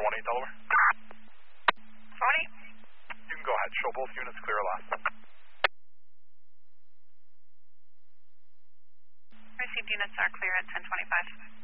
18 Delaware. 40. You can go ahead. Show both units clear last. Received units are clear at 1025.